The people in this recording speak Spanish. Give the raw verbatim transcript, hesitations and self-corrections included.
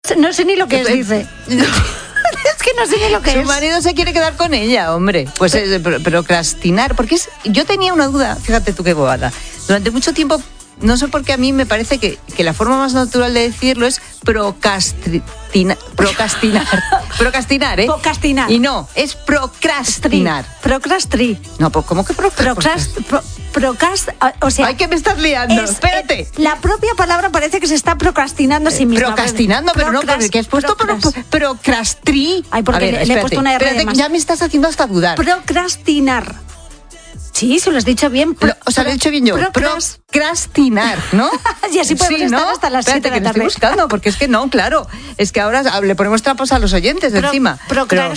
No sé ni lo que es, dice. Es que no sé ni lo que Su es. Su marido se quiere quedar con ella, hombre. Pues es procrastinar. Porque es, yo tenía una duda, fíjate tú qué bobada. Durante mucho tiempo, no sé por qué a mí me parece que, que la forma más natural de decirlo es procrastinar. Procrastinar. Procrastinar, ¿eh? Procrastinar. Y no, es procrastinar. Procrastri. No, pues ¿cómo que procrast? Procrast, pro, procrast, o sea... Ay, que me estás liando. Es, Espérate. Eh, la propia palabra parece que se está procrastinando a sí misma. Procrastinando, pero no, Procras, porque has puesto procras. pro, procrastri. Ay, porque ver, le, espérate, le he puesto una R espérate, de más. Ya me estás haciendo hasta dudar. Procrastinar. Sí, se lo has dicho bien. Pro, lo, o sea, lo he dicho bien yo. Procras, Procrastinar, ¿no? Y así podemos sí, estar ¿no? hasta las Espérate, siete de que la lo tarde. estoy buscando, porque es que no, claro. Es que ahora le ponemos trapos a los oyentes Pro, encima. Procras, Pero